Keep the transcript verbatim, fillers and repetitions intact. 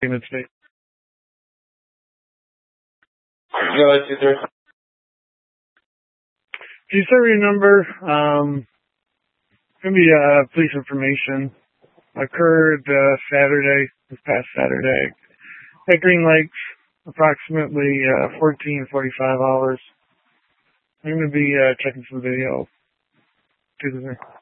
payment today. Do you serve your number? Um, gonna be uh, police information. Occurred uh, Saturday, this past Saturday, at Green Lakes, approximately uh, fourteen forty-five hours. I'm gonna be uh, checking some video.